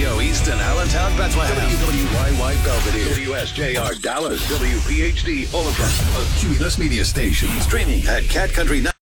Radio East and Allentown, Bethlehem. WWYY Belvedere. WSJR Dallas. WPHD Oliver. A Cumulus Media Station. Streaming at Cat Country.